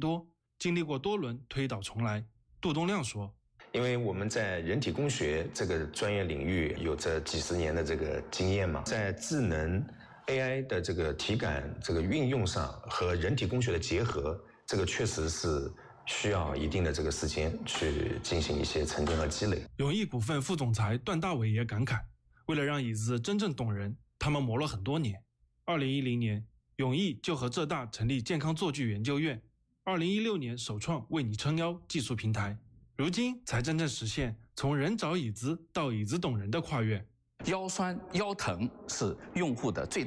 多，经历过多轮推倒重来。杜东亮说， 因为我们在人体工学这个专业领域有着几十年的这个经验嘛，在智能 AI 的这个体感这个运用上和人体工学的结合，这个确实是需要一定的这个时间去进行一些沉淀和积累。 永毅股份副总裁段大伟也感慨，为了让椅子真正动人，他们磨了很多年。2010年，永毅就和浙大成立健康坐具研究院，2016年首创为你撑腰技术平台，如今才真正实现从人找椅子到椅子懂人的跨越。 腰酸腰疼是用户的最